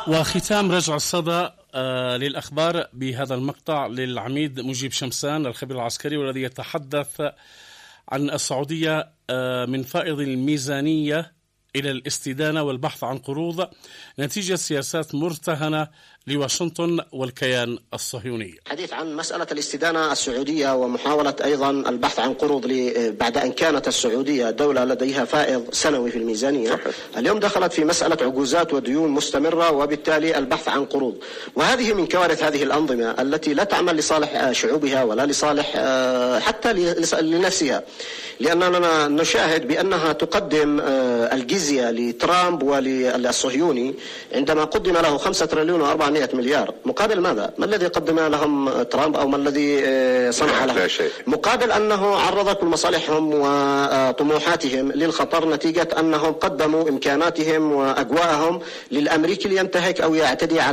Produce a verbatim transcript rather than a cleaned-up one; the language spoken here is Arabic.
وختام رجع الصدى آه للأخبار بهذا المقطع للعميد مجيب شمسان الخبير العسكري، والذي يتحدث عن السعودية آه من فائض الميزانية إلى الاستدانة والبحث عن قروض نتيجة سياسات مرتهنة لواشنطن والكيان الصهيوني. حديث عن مسألة الاستدانة السعودية ومحاولة أيضا البحث عن قروض بعد أن كانت السعودية دولة لديها فائض سنوي في الميزانية. اليوم دخلت في مسألة عجوزات وديون مستمرة، وبالتالي البحث عن قروض، وهذه من كوارث هذه الأنظمة التي لا تعمل لصالح شعوبها ولا لصالح حتى لنفسها، لأننا نشاهد بأنها تقدم الجزية لترامب وللصهيوني عندما قدم له خمسة تريليون وأربعمائة مليار. مقابل ماذا؟ ما الذي قدم لهم ترامب أو ما الذي صنع لهم؟ مقابل أنه عرض كل مصالحهم وطموحاتهم للخطر نتيجة أنهم قدموا إمكاناتهم وأجواءهم للأمريكي لينتهك أو يعتدي على